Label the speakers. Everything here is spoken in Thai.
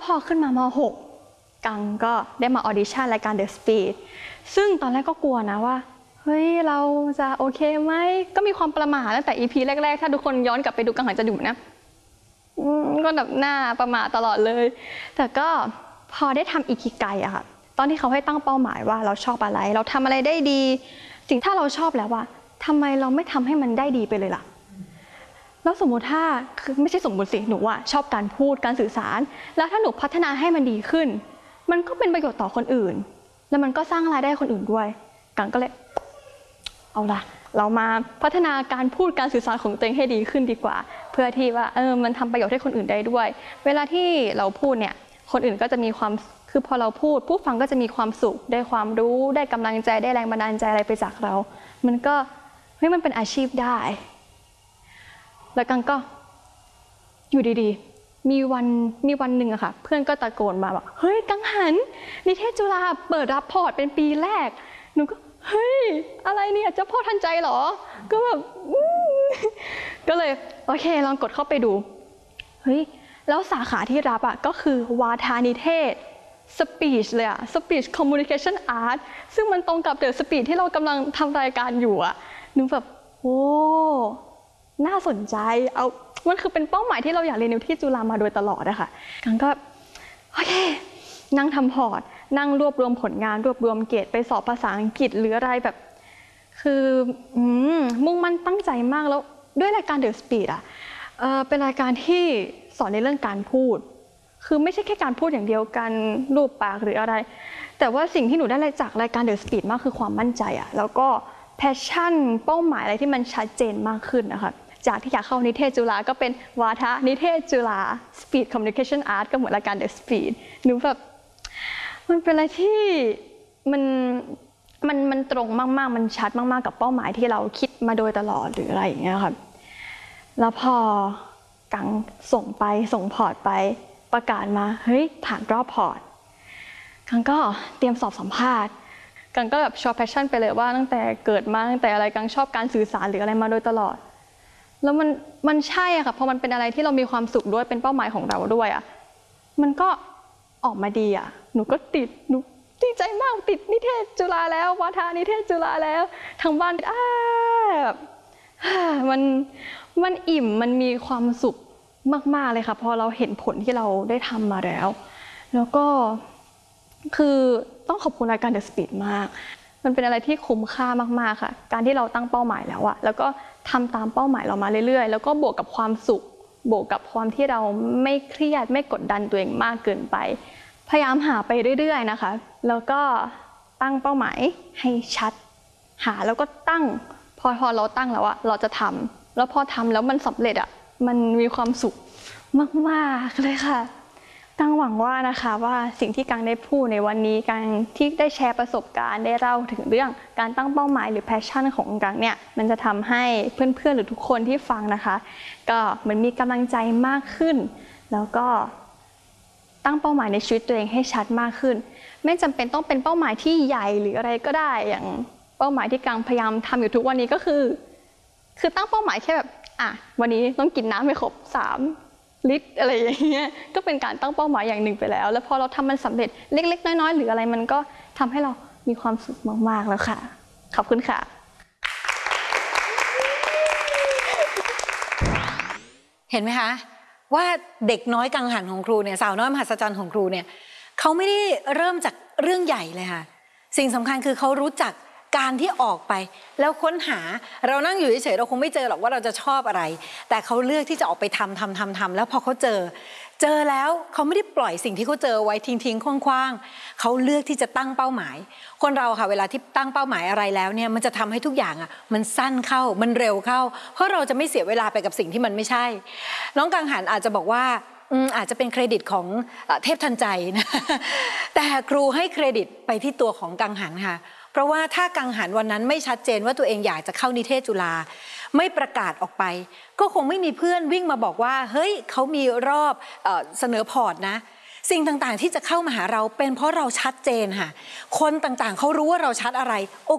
Speaker 1: พอขึ้นมาม.6 กังก็ได้มาออดิชั่นรายการ The Speed ซึ่งตอนแรกก็กลัวนะว่าเฮ้ยเราจะโอเคไหมก็มีความประหม่าตั้งแต่ EP แรกๆถ้าทุกคนย้อนกลับไปดูกังหันจะดูนะก็แบบหน้าประหม่าตลอดเลยแต่ก็พอได้ทำอิคิไกอะค่ะตอนที่เขาให้ตั้งเป้าหมายว่าเราชอบอะไรเราทำอะไรได้ดีสิ่งถ้าเราชอบแล้วว่าทำไมเราไม่ทำให้มันได้ดีไปเลยล่ะแล้วสมมติถ้าคือไม่ใช่สมมติสิหนูชอบการพูดการสื่อสารแล้วถ้าหนูพัฒนาให้มันดีขึ้นมันก็เป็นประโยชน์ต่อคนอื่นแล้วมันก็สร้างรายได้คนอื่นด้วยกังก็เลยเอาล่ะเรามาพัฒนาการพูดการสื่อสารของตัวเองให้ดีขึ้นดีกว่าเพื่อที่ว่ามันทำประโยชน์ให้คนอื่นได้ด้วยเวลาที่เราพูดเนี่ยคนอื่นก็จะมีความคือพอเราพูดผู้ฟังก็จะมีความสุขได้ความรู้ได้กำลังใจได้แรงบันดาลใจอะไรไปจากเรามันก็เฮ้ยมันเป็นอาชีพได้แล้วกังก็อยู่ดีๆมีวันหนึ่งอะค่ะเพื่อนก็ตะโกนมาบอกเฮ้ยกังหันนิเทศจุฬาเปิดรับพอร์ตเป็นปีแรกหนูก็เฮ้ยอะไรเนี่ยเจ้าพ่อทันใจเหรอก็แบบก็เลยโอเคลองกดเข้าไปดูเฮ้ยแล้วสาขาที่รับอะก็คือวาทานิเทศ Speech เลยอะ Speech Communication Art ซึ่งมันตรงกับ The Speech ที่เรากำลังทำรายการอยู่อะหนูแบบโอ้น่าสนใจมันคือเป็นเป้าหมายที่เราอยากเรียนอยู่ที่จุฬามาโดยตลอดอะค่ะกังก็โอเคนั่งทำพอร์ตนั่งรวบรวมผลงานรวบรวมเกรดไปสอบภาษาอังกฤษหรืออะไรแบบคือมุ่งมั่นตั้งใจมากแล้วด้วยรายการ The Speed อะเป็นรายการที่สอนในเรื่องการพูดคือไม่ใช่แค่การพูดอย่างเดียวกันรูปปากหรืออะไรแต่ว่าสิ่งที่หนูได้จากรายการ The Speed มากคือความมั่นใจอะแล้วก็แพชชั่นเป้าหมายอะไรที่มันชัดเจนมากขึ้นนะคะจากที่อยากเข้านิเทศจุฬาก็เป็นวาทะนิเทศจุฬา Speed Communication Art ก็เหมือนรายการ The Speed หนูแบบมันเป็นอะไรที่มันตรงมากๆมันชัดมากๆกับเป้าหมายที่เราคิดมาโดยตลอดหรืออะไรอย่างเงี้ยค่ะแล้วพอกังส่งพอร์ตไปประกาศมาเฮ้ยผ่านรอบพอร์ตกังก็เตรียมสอบสัมภาษณ์กังก็แบบชอบแพชชั่นไปเลยว่าตั้งแต่เกิดมาตั้งแต่อะไรกังชอบการสื่อสารหรืออะไรมาโดยตลอดแล้วมันใช่อะค่ะพอมันเป็นอะไรที่เรามีความสุขด้วยเป็นเป้าหมายของเราด้วยอะมันก็ออกมาดีอะหนูก็หนูดีใจมากติดนิเทศจุฬาแล้ววาทานิเทศจุฬาแล้วทางบ้านแบบมันอิ่มมันมีความสุขมากๆเลยค่ะพอเราเห็นผลที่เราได้ทำมาแล้วก็คือต้องขอบคุณรายการ The Speed มากมันเป็นอะไรที่คุ้มค่ามากๆค่ะการที่เราตั้งเป้าหมายแล้วอะแล้วก็ทำตามเป้าหมายเรามาเรื่อยๆแล้วก็บวกกับความสุขบวกกับความที่เราไม่เครียดไม่กดดันตัวเองมากเกินไปพยายามหาไปเรื่อยๆนะคะแล้วก็ตั้งเป้าหมายให้ชัดหาแล้วก็ตั้งพอเราตั้งแล้วอะเราจะทำแล้วพอทำแล้วมันสำเร็จอะมันมีความสุขมากๆเลยค่ะกังหวังว่านะคะว่าสิ่งที่กังได้พูดในวันนี้กังที่ได้แชร์ประสบการณ์ได้เล่าถึงเรื่องการตั้งเป้าหมายหรือแพชชั่นของกังเนี่ยมันจะทำให้เพื่อนๆหรือทุกคนที่ฟังนะคะก็เหมือนมีกำลังใจมากขึ้นแล้วก็ตั้งเป้าหมายในชีวิตตัวเองให้ชัดมากขึ้นไม่จำเป็นต้องเป็นเป้าหมายที่ใหญ่หรืออะไรก็ได้อย่างเป้าหมายที่กังพยายามทำอยู่ทุกวันนี้ก็คือตั้งเป้าหมายแค่แบบวันนี้ต้องกินน้ำให้ครบ3 ลิตรอะไรอย่างเงี้ยก็เป็นการตั้งเป้าหมายอย่างหนึ่งไปแล้วพอเราทำมันสำเร็จเล็กๆน้อยๆหรืออะไรมันก็ทำให้เรามีความสุขมากๆแล้วค่ะขอบคุณค่ะ
Speaker 2: เห็นไหมคะว่าเด็กน้อยกังหันของครูเนี่ยสาวน้อยมหัศจรรย์ของครูเนี่ยเขาไม่ได้เริ่มจากเรื่องใหญ่เลยค่ะสิ่งสำคัญคือเขารู้จักการที่ออกไปแล้วค้นหาเรานั่งอยู่เฉยๆเราคงไม่เจอหรอกว่าเราจะชอบอะไรแต่เขาเลือกที่จะออกไปทำแล้วพอเขาเจอแล้วเขาไม่ได้ปล่อยสิ่งที่เขาเจอไว้ทิ้งๆคว่างๆเขาเลือกที่จะตั้งเป้าหมายคนเราค่ะเวลาที่ตั้งเป้าหมายอะไรแล้วเนี่ยมันจะทำให้ทุกอย่างมันสั้นเข้ามันเร็วเข้าเพราะเราจะไม่เสียเวลาไปกับสิ่งที่มันไม่ใช่น้องกังหันอาจจะบอกว่าอาจจะเป็นเครดิตของเทพทันใจนะแต่ครูให้เครดิตไปที่ตัวของกังหันค่ะเพราะว่าถ้ากังหันวันนั้นไม่ชัดเจนว่าตัวเองอยากจะเข้านิเทศจุฬาไม่ประกาศออกไปก็คงไม่มีเพื่อนวิ่งมาบอกว่าเฮ้ยเขามีรอบเสนอพอร์ตนะสิ่งต่างๆที่จะเข้ามาหาเราเป็นเพราะเราชัดเจนค่ะคนต่างๆเขารู้ว่าเราชัดอะไร